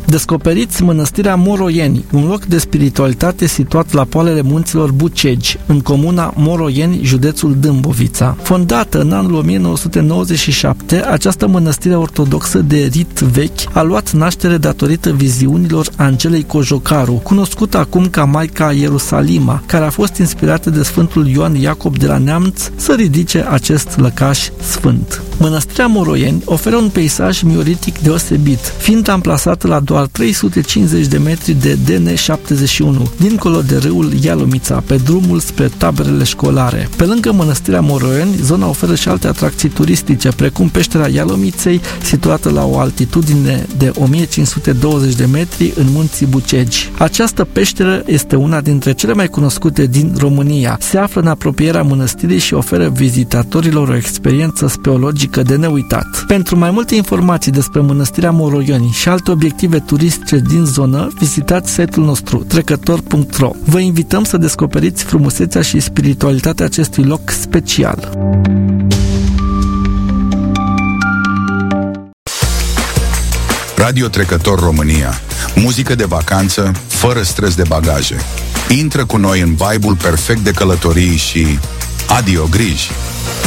Descoperiți Mănăstirea Moroieni, un loc de spiritualitate situat la poalele munților Bucegi, în comuna Moroieni, județul Dâmbovița. Fondată în anul 1997, această mănăstire ortodoxă de rit vechi a luat naștere datorită viziunilor Angelei Cojocaru, cunoscută acum ca Maica Ierusalima, care a fost inspirată de Sfântul Ioan Iacob de la Neamț să ridice acest lăcaș sfânt. Mănăstirea Moroieni oferă un peisaj mioritic deosebit, fiind amplasată la doar 350 de metri de DN71, dincolo de râul Ialomița, pe drumul spre taberele școlare. Pe lângă Mănăstirea Moroieni, zona oferă și alte atracții turistice, precum peștera Ialomiței, situată la o altitudine de 1520 de metri în munții Bucegi. Această peșteră este una dintre cele mai cunoscute din România. Se află în apropierea mănăstirii și oferă vizitatorilor o experiență speologică de neuitat. Pentru mai multe informații despre Mănăstirea Moroieni și alte obiective turistice din zonă, vizitați site-ul nostru trecător.ro. Vă invităm să descoperiți frumusețea și spiritualitatea acestui loc special. Radio Trecător România. Muzică de vacanță, fără stres de bagaje. Intră cu noi în vibe-ul perfect de călătorii și adio griji.